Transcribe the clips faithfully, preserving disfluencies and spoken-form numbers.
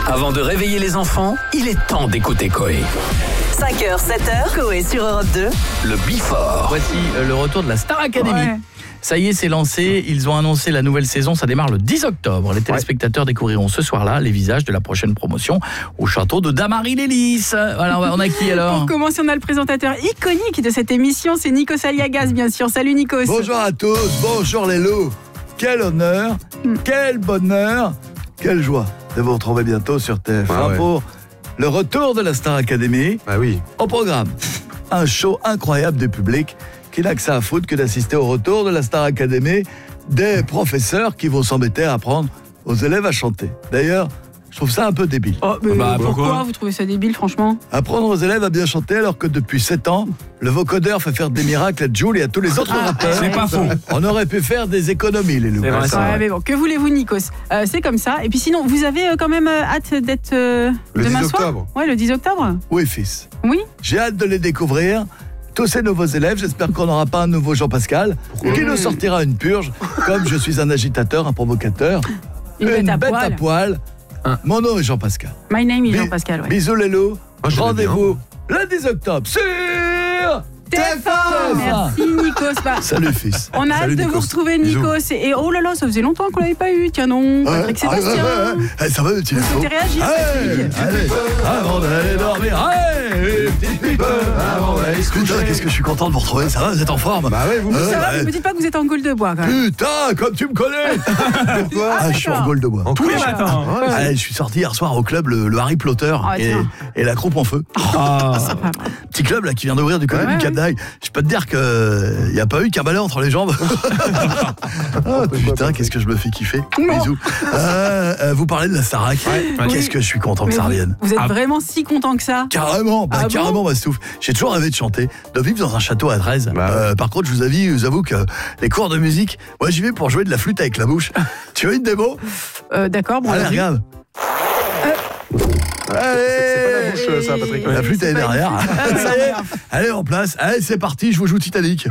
Avant de réveiller les enfants, il est temps d'écouter Coé. cinq heures, sept heures, Coé sur Europe deux. Le Before. Voici euh, le retour de la Star Academy. Ouais. Ça y est, c'est lancé. Ils ont annoncé la nouvelle saison. Ça démarre le dix octobre. Les téléspectateurs ouais. découvriront ce soir-là les visages de la prochaine promotion au château de Damary-les-Lys. Voilà, on a qui alors? Pour commencer, on a le présentateur iconique de cette émission. C'est Nikos Aliagas, bien sûr. Salut Nikos. Bonjour à tous. Bonjour les loups. Quel honneur, mm. quel bonheur, quelle joie de vous retrouver bientôt sur T F un ah ouais. pour le retour de la Star Academy. Ah oui. Au programme, un show incroyable du public qui n'a que ça à foutre que d'assister au retour de la Star Academy, des professeurs qui vont s'embêter à apprendre aux élèves à chanter. D'ailleurs, je trouve ça un peu débile. Oh, mais bah, pourquoi, pourquoi vous trouvez ça débile, franchement? Apprendre aux élèves à bien chanter alors que depuis sept ans, le vocodeur fait faire des miracles à Jul et à tous les autres ah, rappeurs. C'est pas faux. On aurait pu faire des économies, les loups. C'est vrai, ça. Ouais, mais bon, que voulez-vous, Nikos? euh, C'est comme ça. Et puis sinon, vous avez euh, quand même euh, hâte d'être euh, demain soir? Ouais, le dix octobre. Oui, fils. Oui. J'ai hâte de les découvrir. Tous ces nouveaux élèves, j'espère qu'on n'aura pas un nouveau Jean-Pascal Pourquoi qui nous sortira une purge, comme je suis un agitateur, un provocateur, une, une bête, à, bête poil. à poil. Hein. Mon nom est Jean-Pascal. My name is Jean-Pascal, ouais. Bisous les loups. Oh, rendez-vous le dix octobre sur T F un. Merci Nikos. Bah, salut fils. On a hâte de vous retrouver Nikos. Et, et oh là là, ça faisait longtemps qu'on l'avait pas eu. Tiens non, Patrick ah, Sébastien. Ah, ouais, ouais. Ça va, tu l'as fait. réagi. Avant d'aller dormir. Allez, petite pipe. Avant d'aller se coucher. Putain, qu'est-ce que je suis content de vous retrouver. Ça va, vous êtes en forme? Bah ouais, vous. Euh, ça va, bah, me dites pas que vous êtes en gueule de bois quand même. Putain, comme tu me connais. Pourquoi? Ah, je suis en gueule de bois. Tous les matins. Je suis sorti hier soir au club le Harry Potter et la croupe en feu. Petit club là qui vient d'ouvrir du côté du Cap d'Agde. Je peux te dire qu'il n'y a pas eu qu'un balai entre les jambes. Oh, putain, qu'est-ce que je me fais kiffer. Bisous. Euh, euh, vous parlez de la Starac. Ouais. Ouais. Qu'est-ce que je suis content mais que ça revienne. Vous êtes ah. vraiment si content que ça? Carrément, bah, ah carrément, bon Mastouf. J'ai toujours rêvé de chanter, de vivre dans un château à treize. Bah, euh, par contre, je vous, avoue, je vous avoue que les cours de musique, moi j'y vais pour jouer de la flûte avec la bouche. Tu veux une démo? euh, D'accord, bon. Allez, regarde. Allez, c'est pas la bouche, ça, Patrick. La flûte est derrière. Ça y est. Allez, en place. Allez, c'est parti, je vous joue Titanic.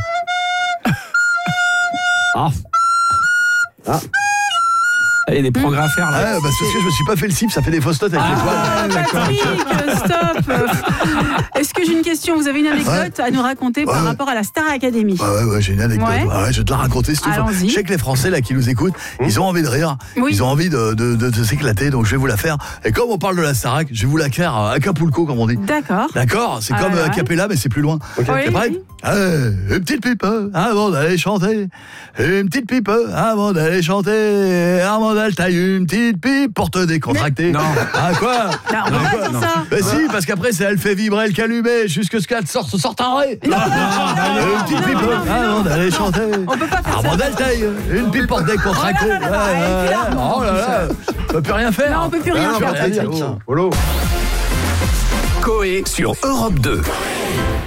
Ah. Ah. Il y a des progrès à faire là. Ah, bah, c'est parce que je me suis pas fait le cible, ça fait des fausses notes avec ah, les poils. Stop. Est-ce que j'ai une question? Vous avez une anecdote ouais. à nous raconter par ouais. rapport à la Star Academy? Ouais, ouais, ouais j'ai une anecdote. Ouais. Ouais, je vais te la raconter. Si je sais que les Français là qui nous écoutent, mmh. ils ont envie de rire, oui. ils ont envie de, de, de, de s'éclater, donc je vais vous la faire. Et comme on parle de la Starac, je vais vous la faire à Acapulco, comme on dit. D'accord. D'accord. C'est ah, comme ouais. Acapella, mais c'est plus loin. Okay. Oui. T'es prête? Allez, une petite pipe avant d'aller chanter. Une petite pipe avant d'aller chanter. Armandal taille une petite pipe pour te décontracter. Mais... Non. Ah quoi? Non, on va pas dire ça. Mais si, parce qu'après, c'est elle fait vibrer le calumet jusque ce qu'elle sorte, sorte un ré. Non, non, non, une petite pipe avant d'aller chanter. On peut pas faire ça. Armandal taille une pipe pour te décontracter. Oh là là, on peut plus rien faire. Non, on peut plus rien faire. Polo. Coé sur Europe deux.